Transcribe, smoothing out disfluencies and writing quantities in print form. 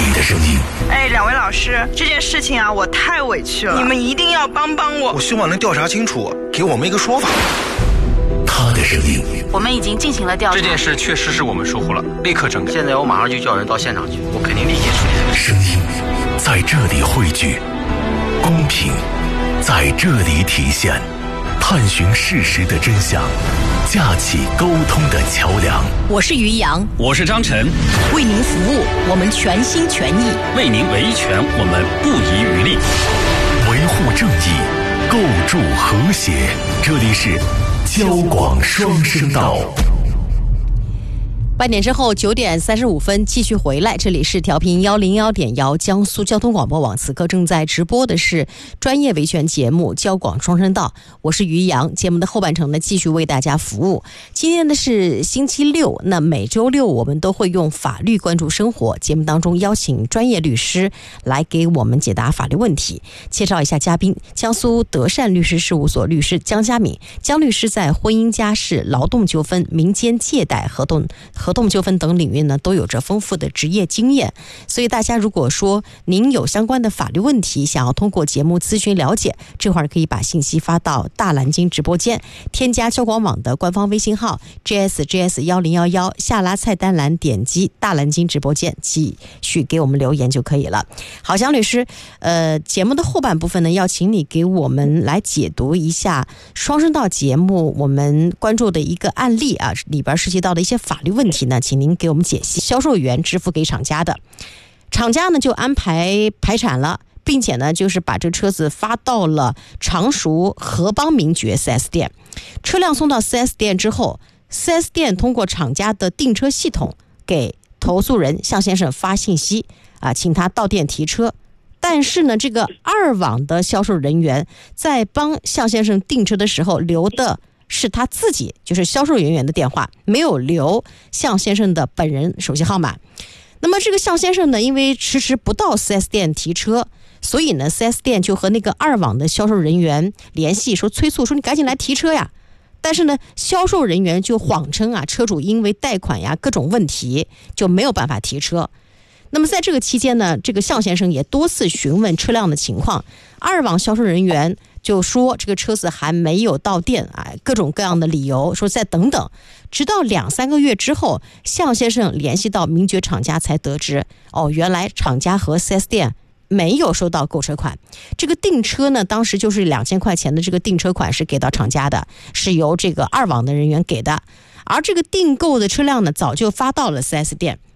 里的声音。 两位老师，这件事情啊，我太委屈了，你们一定要帮我。 我希望能调查清楚，给我们一个说法。 他的声音， 我们已经进行了调查。 这件事确实是我们疏忽了，立刻整改。 现在我马上就叫人到现场去，我肯定立即处理。 声音在这里汇聚，公平在这里体现，探寻事实的真相，架起沟通的桥梁。 我是于洋， 我是张晨， 为您服务，我们全心全意； 为您维权，我们不遗余力。 维护正义，构筑和谐。这里是交广双声道。 8点之后9点35分继续回来，这里是调频101.1江苏交通广播网，此刻正在直播的是专业维权节目交广双声道，我是于洋。节目的后半程呢，继续为大家服务。今天呢是星期六，那每周六我们都会用法律关注生活节目当中邀请专业律师来给我们解答法律问题。介绍一下嘉宾，江苏德善律师事务所律师江佳敏。江律师在婚姻家事、劳动纠纷、民间借贷、合同纠纷等领域呢，都有着丰富的职业经验，所以大家如果说您有相关的法律问题想要通过节目咨询了解，这会儿可以把信息发到大蓝鲸直播间，添加交广网的官方微信号 GSGS1011，下拉菜单栏点击大蓝鲸直播间，继续给我们留言就可以了。好，江律师，节目的后半部分呢，要请你给我们来解读一下双声道节目我们关注的一个案例啊，里边涉及到的一些法律问题呢，请您给我们解析。销售员支付给厂家的，厂家呢就安排排产了，并且呢就是把这车子发到了常熟合邦名爵 4S 店。车辆送到 4S 店之后， 4S 店通过厂家的订车系统给投诉人向先生发信息啊，请他到店提车。但是呢，这个二网的销售人员在帮向先生订车的时候留的是他自己，就是销售人员的电话，没有留向先生的本人手机号码。那么这个向先生呢，因为迟迟不到 4S 店提车，所以呢 4S 店就和那个二网的销售人员联系，说催促，说你赶紧来提车呀。但是呢，销售人员就谎称啊，车主因为贷款呀各种问题就没有办法提车。那么在这个期间呢，这个向先生也多次询问车辆的情况，二网销售人员就说这个车子还没有到店啊，各种各样的理由，说再等等。直到2-3个月之后，向先生联系到名爵厂家才得知，原来厂家和 4S 店没有收到购车款。这个订车呢，当时就是2000块钱的这个订车款是给到厂家的，是由这个二网的人员给的。而这个订购的车辆呢，早就发到了 4S 店。